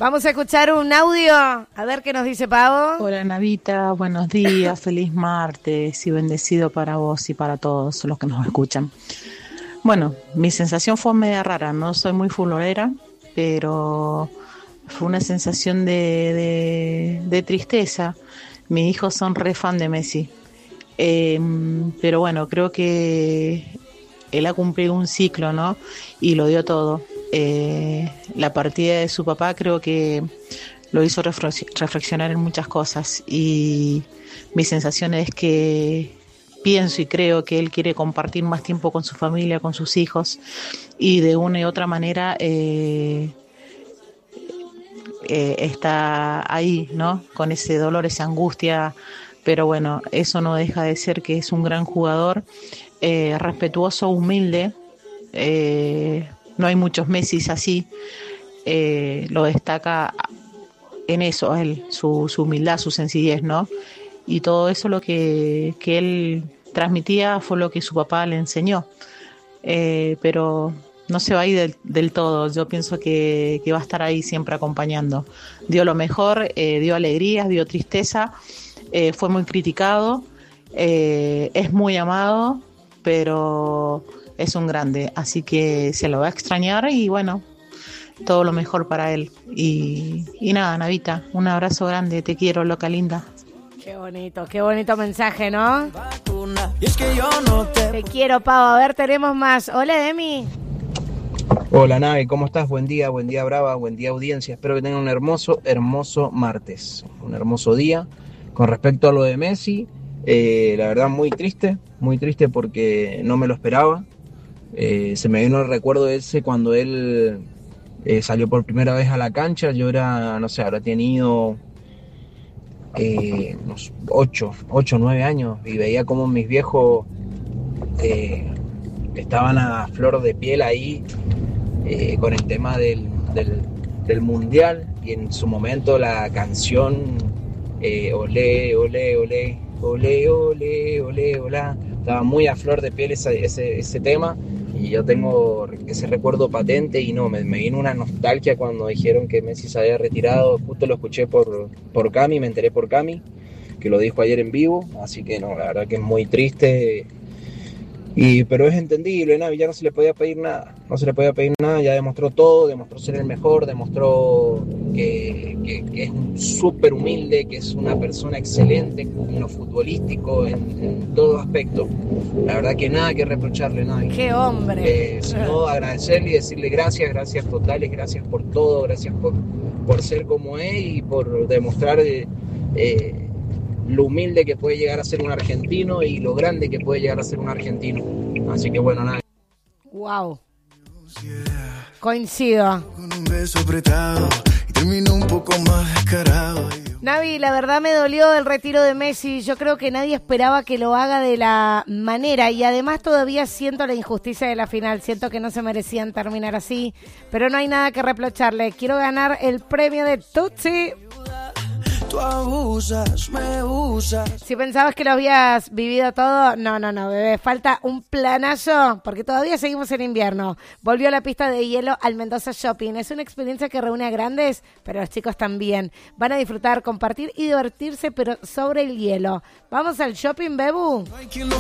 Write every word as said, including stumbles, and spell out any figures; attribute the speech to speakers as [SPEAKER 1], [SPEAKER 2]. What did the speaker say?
[SPEAKER 1] Vamos a escuchar un audio, a ver qué nos dice Pavo.
[SPEAKER 2] Hola Navita, buenos días, feliz martes y bendecido para vos y para todos los que nos escuchan. Bueno, mi sensación fue media rara, no soy muy futbolera, pero fue una sensación de, de, de tristeza. Mis hijos son re fan de Messi, eh, pero bueno, creo que él ha cumplido un ciclo, ¿no? Y lo dio todo. Eh, la partida de su papá creo que lo hizo reflexionar en muchas cosas y mi sensación es que pienso y creo que él quiere compartir más tiempo con su familia, con sus hijos y de una y otra manera eh, eh, está ahí, ¿no? Con ese dolor, esa angustia, pero bueno, eso no deja de ser que es un gran jugador, eh, respetuoso, humilde. eh, No hay muchos Messi así, eh, lo destaca en eso, él, su, su humildad, su sencillez, ¿no? Y todo eso lo que, que él transmitía fue lo que su papá le enseñó, eh, pero no se va a ir del, del todo, yo pienso que, que va a estar ahí siempre acompañando. Dio lo mejor, eh, dio alegrías, dio tristeza, eh, fue muy criticado, eh, es muy amado, pero es un grande, así que se lo va a extrañar y bueno, todo lo mejor para él. Y, y nada, Navita, un abrazo grande, te quiero, loca linda.
[SPEAKER 1] Qué bonito, qué bonito mensaje, ¿no? Te quiero, Pau. A ver, tenemos más. Hola, Demi.
[SPEAKER 3] Hola, Navi, ¿cómo estás? Buen día, buen día, Brava, buen día, audiencia. Espero que tengan un hermoso, hermoso martes, un hermoso día. Con respecto a lo de Messi, eh, la verdad muy triste, muy triste porque no me lo esperaba. Eh, se me vino el recuerdo ese cuando él eh, salió por primera vez a la cancha. Yo era, no sé, habrá tenido eh, unos ocho, ocho, nueve años y veía como mis viejos eh, estaban a flor de piel ahí eh, con el tema del, del, del mundial y en su momento la canción eh, olé, olé, olé, olé, olé, olé, olá, estaba muy a flor de piel ese, ese, ese tema. Y yo tengo ese recuerdo patente y no, me, me vino una nostalgia cuando dijeron que Messi se había retirado. Justo lo escuché por, por Cami, me enteré por Cami, que lo dijo ayer en vivo. Así que no, la verdad que es muy triste. Y, pero es entendible, Navi, ya no se le podía pedir nada. No se le podía pedir nada, ya demostró todo, demostró ser el mejor, demostró que, que, que es un súper humilde, que es una persona excelente en lo futbolístico, en, en todo aspecto. La verdad que nada que reprocharle, Navi.
[SPEAKER 1] ¡Qué hombre!
[SPEAKER 3] Eh, sino agradecerle y decirle gracias, gracias totales, gracias por todo, gracias por, por ser como es y por demostrar eh, eh, lo humilde que puede llegar a ser un argentino y lo grande que puede llegar a ser un argentino. Así que bueno, nada.
[SPEAKER 1] Wow. Coincido.
[SPEAKER 4] Con un beso apretado y terminó un poco más descarado.
[SPEAKER 1] Navi, la verdad me dolió el retiro de Messi. Yo creo que nadie esperaba que lo haga de la manera y además todavía siento la injusticia de la final. Siento que no se merecían terminar así, pero no hay nada que reprocharle. Quiero ganar el premio de Tutsi.
[SPEAKER 4] Tú abusas, me usas.
[SPEAKER 1] Si pensabas que lo habías vivido todo, no, no, no, bebé. Falta un planazo, porque todavía seguimos en invierno. Volvió la pista de hielo al Mendoza Shopping. Es una experiencia que reúne a grandes, pero los chicos también. Van a disfrutar, compartir y divertirse, pero sobre el hielo. ¿Vamos al shopping, Bebu?
[SPEAKER 4] No hay quien lo